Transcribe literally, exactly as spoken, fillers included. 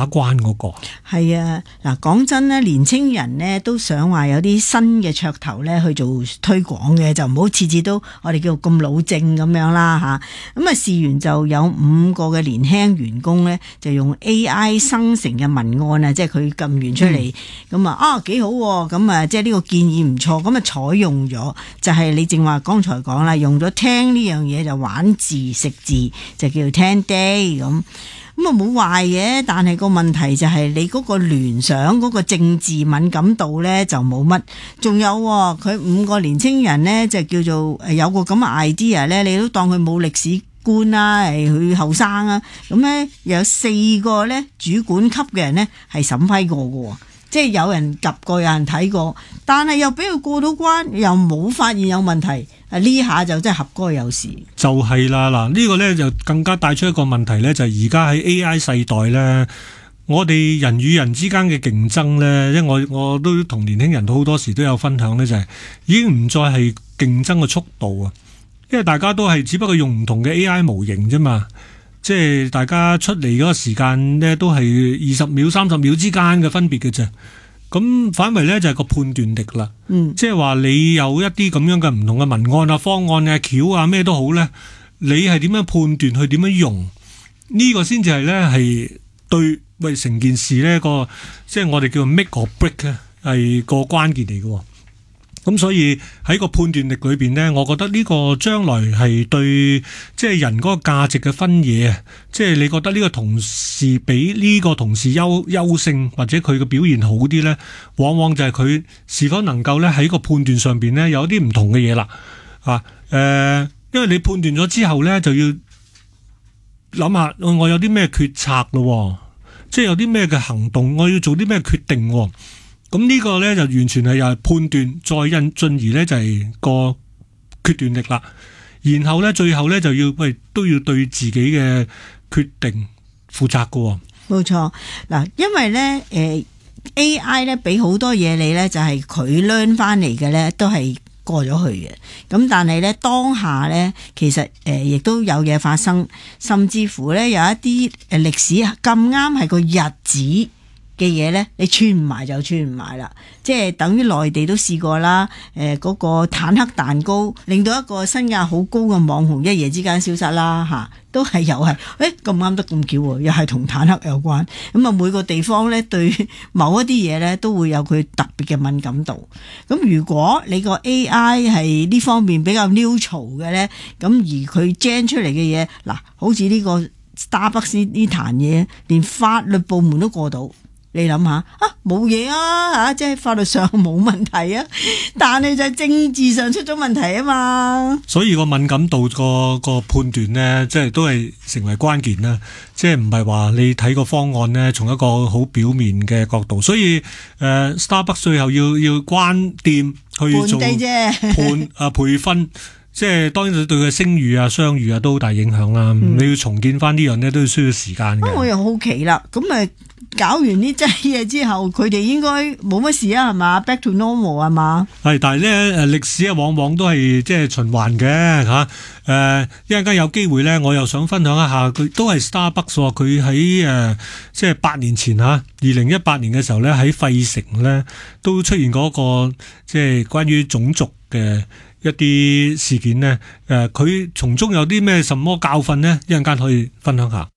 把關嗰個。 係啊，嗱，講真咧，年青人呢都想話有啲新嘅噱頭咧去做推廣嘅，就唔好次次都我哋叫咁老正咁樣啦吓。咁啊，事緣就有五個嘅年輕員工咧，就用 A I 生成嘅文案啊，即係佢撳完出嚟，咁、嗯、啊啊幾好，咁啊即係呢個建議唔錯，咁啊採用咗，就係、是、你正話剛才講啦，用咗聽呢樣嘢就玩字食字，就叫聽 day 咁。咁啊冇壞嘅，但係個問題就係你嗰個聯想嗰個政治敏感度咧就冇乜。仲有佢五個年青人咧就叫做誒有個咁嘅 idea 咧，你都當佢冇歷史觀啦，係佢後生啊。咁咧有四個咧主管級嘅人咧係審批過嘅，即係有人及過，有人睇過，但係又俾佢過到關，又冇發現有問題。啊呢下就真係合該有事。 就係啦，嗱、這、呢個咧就更加帶出一個問題咧，就係而家喺 A I 世代咧，我哋人與人之間嘅競爭咧，因為我我都同年輕人都好多時都有分享咧，就係、是、已經唔再係競爭嘅速度啊，因為大家都係只不過用唔同嘅 A I 模型啫嘛，即係大家出嚟嗰個時間咧都係二十秒、三十秒之間嘅分別嘅啫。咁反為咧就係個判斷力啦，嗯，即係話你有一啲咁樣嘅唔同嘅文案啊、方案啊、橋啊咩都好咧，你係點樣判斷去點樣用呢、這個先至係咧係對喂成件事咧個即係我哋叫做 make or break 咧係個關鍵嚟嘅。咁所以喺個判斷力裏邊呢，我覺得呢個將來係對即係人嗰個價值嘅分野啊，即係你覺得呢個同事比呢個同事優優勝或者佢嘅表現好啲呢，往往就係佢是否能夠呢喺個判斷上邊呢有啲唔同嘅嘢啦啊，誒、呃，因為你判斷咗之後呢，就要諗下我有啲咩決策咯，即係有啲咩嘅行動，我要做啲咩決定。咁呢個咧就完全係又係判斷，再引進而咧就係個決斷力啦。然後咧最後咧就要喂都要對自己嘅決定負責噶。 冇錯，嗱，因為咧誒、呃、A I 咧俾好多嘢你咧，就係佢 learn 翻嚟嘅咧，都係過咗去嘅。咁但係咧當下咧，其實誒亦、呃、都有嘢發生，甚至乎咧有一啲誒歷史咁啱係個日子嘅嘢咧，你串唔埋就串唔埋啦，即係等於內地都試過啦。誒、呃，嗰、那個坦克蛋糕令到一個身價好高嘅網紅一夜之間消失啦，吓、啊、都係又係誒咁啱得咁巧，又係同坦克有關。咁啊，每個地方咧對某一啲嘢咧都會有佢特別嘅敏感度。咁如果你個 A I 係呢方面比較 neutral 嘅咧，咁而佢 gen 出嚟嘅嘢，嗱，好似呢個 Starbucks 呢壇嘢，連法律部門都過到。你諗下啊，冇嘢啊吓，即係法律上冇問題啊，但係就係政治上出咗問題啊嘛。所以個敏感度個個判斷呢，即係都係成為關鍵啦。即係唔係話你睇個方案呢，從一個好表面嘅角度。所以誒、呃、，Starbucks 最後要要關店去做判啊培訓，即係當然對佢聲譽啊、商譽啊都好大影響啦。嗯、你要重建翻呢樣呢，都要需要時間嘅。我又好奇啦，咁誒。搞完呢劑嘢之後，佢哋應該冇乜事啊，係嘛 ？Back to normal 係嘛？係，但係咧誒，歷史啊，往往都係即係循環嘅吓。誒，一陣間有機會咧，我又想分享一下，佢都係 Starbucks，佢喺誒即係八年前吓，二零一八年嘅時候咧，喺費城咧都出現嗰個即係關於種族嘅一啲事件咧。誒，佢從中有啲咩什麼教訓咧？一陣間可以分享下。